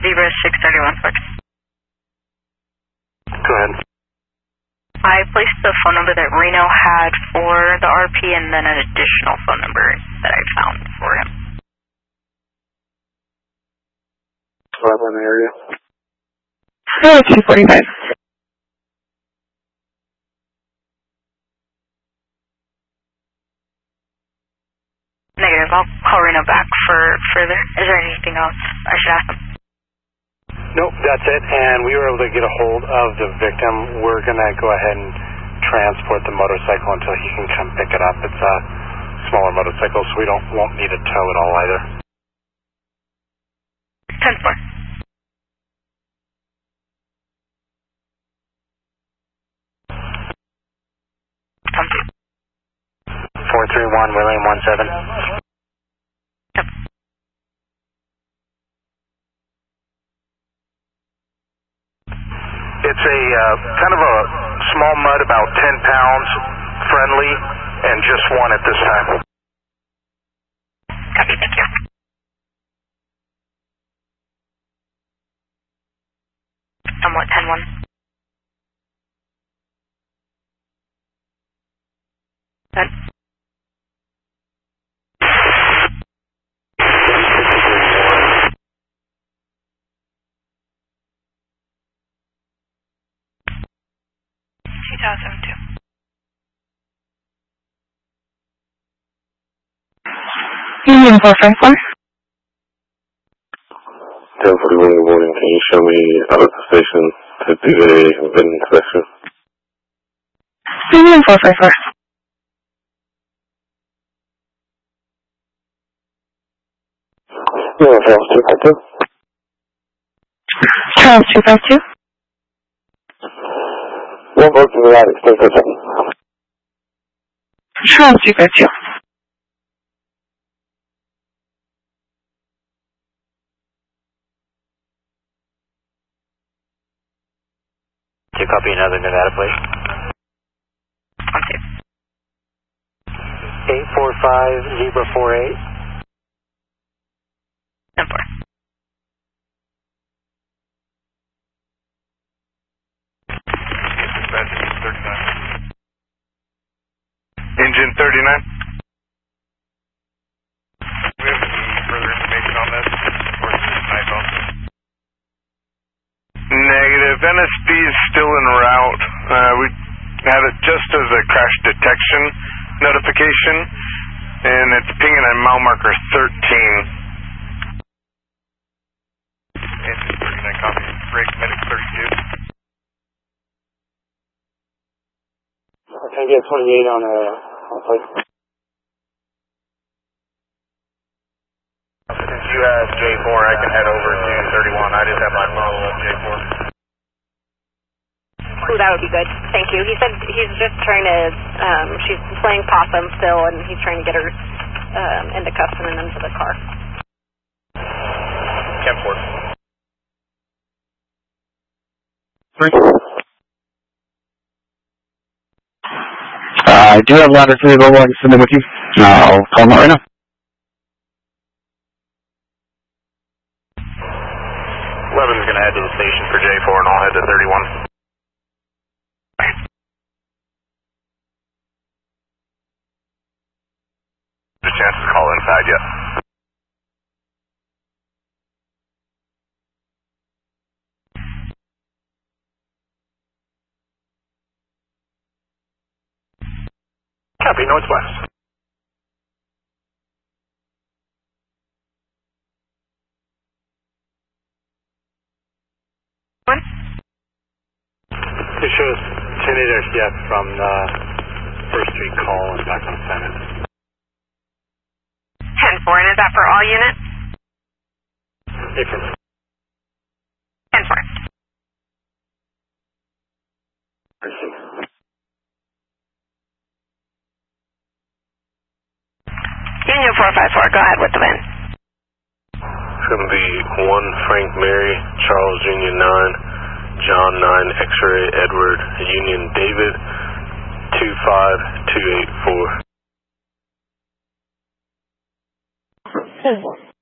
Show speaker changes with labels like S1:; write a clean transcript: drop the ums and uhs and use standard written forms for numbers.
S1: Zebra 631 Fox.
S2: Go ahead.
S1: I placed the phone number that Reno had for the RP and then an additional phone number that I found for him.
S2: Right in the area.
S3: 245.
S1: Negative. I'll call Reno back for further. Is there anything else I should ask him?
S2: Nope, that's it. And we were able to get a hold of the victim. We're going to go ahead and transport the motorcycle until he can come pick it up. It's a smaller motorcycle, so we won't need to tow it all either.
S1: 10-4. Tom 2.
S2: 431 William 17.
S1: Yep.
S2: It's a kind of a small mud, about 10 pounds, friendly, and just one at this time.
S1: Copy, thank you. Somewhat 10-1. Good.
S3: Union 454.
S4: 1041 good morning. Can you show me out of the station to do a VIN inspection?
S3: Union 454.
S4: Yeah, Charles 252.
S3: Charles 252.
S4: What goes to the right extension?
S3: Charles 252.
S2: Do you copy another Nevada plate?
S1: Tom 2.
S2: 845 Zebra 48.
S1: 10-4.
S2: Engine 39. Do we have any further information on this? Or is this an iPhone? Negative. NSD is still en route. We have it just as a crash detection notification, and it's pinging at mile marker 13. Engine 39 copy. Break medic 32. Can I get 28 on a plate? Since you have J4, I can head over to 31. I just have my follow-up J4.
S5: Ooh, that would be good. Thank you. He said he's just trying to, she's playing possum still, and he's trying to get her into cuffs and into the car.
S2: 10-4.
S4: 3.
S3: I do have latitude over. I can send it with you. I'll call him out right now.
S2: 11's going to head to the station for J4, and I'll head to 31. There's a chance to call inside yet. Copy, northwest.
S1: One.
S2: It shows 10 SDF from the First Street call and back on Senate.
S1: 10-4, and is that for all units?
S2: Different.
S1: 10-4. Union 454, go ahead with the VIN.
S4: It's going to be 1 Frank Mary, Charles Union 9, John 9, X-ray Edward Union David, 25284.